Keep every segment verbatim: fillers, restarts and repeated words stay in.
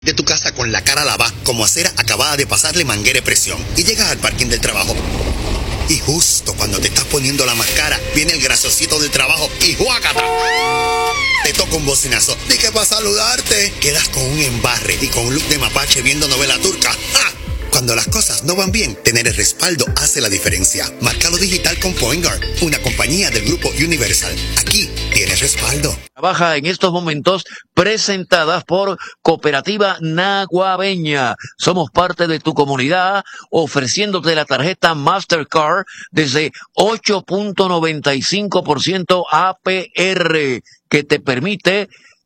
de tu casa con la cara lavada como acera acabada de pasarle manguera de presión y llegas al parking del trabajo y justo cuando te estás poniendo la máscara viene el grasosito del trabajo y ¡juácata! Te toca un bocinazo de que para saludarte quedas con un embarre y con un look de mapache viendo novela turca. ¡Ja! Cuando las cosas no van bien, tener el respaldo hace la diferencia. Márcalo digital con Point Guard, una compañía del grupo Universal. Aquí tienes respaldo. Trabaja en estos momentos presentadas por Cooperativa Naguabeña. Somos parte de tu comunidad ofreciéndote la tarjeta Mastercard desde ocho punto noventa y cinco por ciento A P R que te permite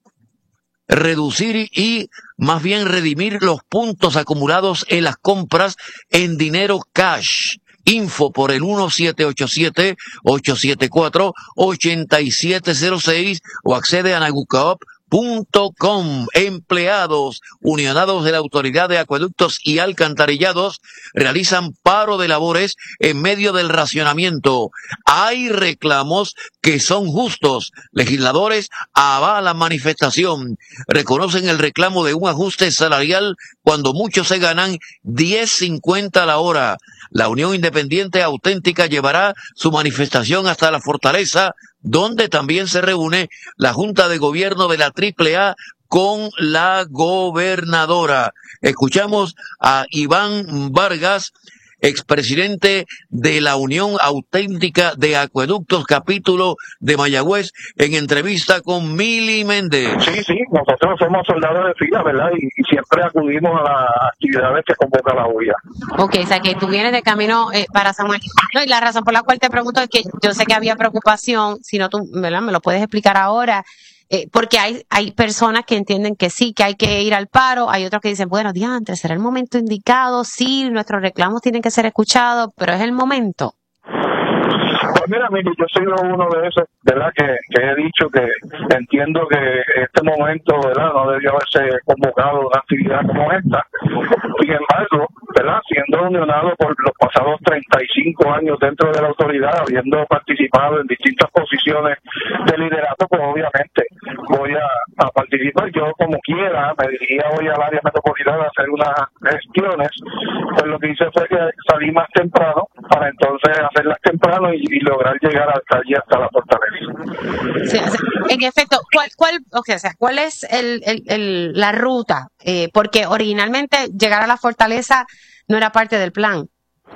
reducir y más bien redimir los puntos acumulados en las compras en dinero cash. Info por el uno siete ocho siete, ocho siete cuatro, ocho siete cero seis o accede a nagucoop punto com. Empleados unionados de la Autoridad de Acueductos y Alcantarillados realizan paro de labores en medio del racionamiento. Hay reclamos que son justos. Legisladores avalan manifestación. Reconocen el reclamo de un ajuste salarial cuando muchos se ganan diez cincuenta a la hora. La Unión Independiente Auténtica llevará su manifestación hasta la Fortaleza, donde también se reúne la Junta de Gobierno de la Triple A con la gobernadora. Escuchamos a Iván Vargas, expresidente de la Unión Auténtica de Acueductos, capítulo de Mayagüez, en entrevista con Mili Méndez. Sí, sí, nosotros somos soldados de fila, ¿verdad? Y, y siempre acudimos a las actividades que convoca la U I A. Ok, o sea que tú vienes de camino eh, para San Juan. No, y la razón por la cual te pregunto es que yo sé que había preocupación, si no tú, ¿verdad? Me lo puedes explicar ahora. Eh, porque hay hay personas que entienden que sí, que hay que ir al paro, hay otros que dicen, bueno, diantre, será el momento indicado, sí, nuestros reclamos tienen que ser escuchados, pero es el momento. Pues mira, mire, yo soy uno de esos, ¿verdad? Que, que he dicho que entiendo que este momento, ¿verdad? No debió haberse convocado una actividad como esta. Sin embargo, ¿verdad? Siendo unionado por los pasados treinta y cinco años dentro de la autoridad, habiendo participado en distintas posiciones de liderato, pues obviamente voy a, a participar. Yo, como quiera, me dirigía hoy al área metropolitana a hacer unas gestiones. Pues lo que hice fue que salí más temprano para entonces hacerlas temprano y, y lograr llegar hasta allí, hasta la fortaleza. Sí, o sea, en efecto, ¿cuál, cuál, okay, o sea, ¿cuál es el, el, el, la ruta? Eh, porque originalmente llegar a la fortaleza no era parte del plan.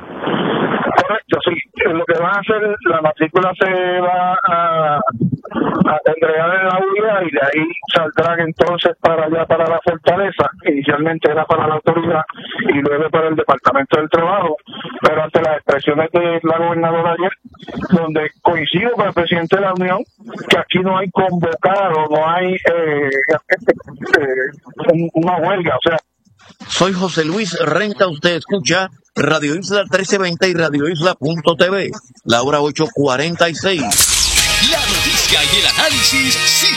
Correcto, sí. Lo que van a hacer, la matrícula se va a, a entregar en la U I A y de ahí saldrán entonces para allá, para la fortaleza. Inicialmente era para la autoridad y luego para el Departamento del Trabajo, pero ante las expresiones de la gobernadora ayer, donde coincido con el presidente de la Unión, que aquí no hay convocado, no hay eh, eh, una huelga, o sea. Soy José Luis Renta, usted escucha Radio Isla trece veinte y Radio Isla punto T V, la hora ocho cuarenta y seis. La noticia y el análisis sí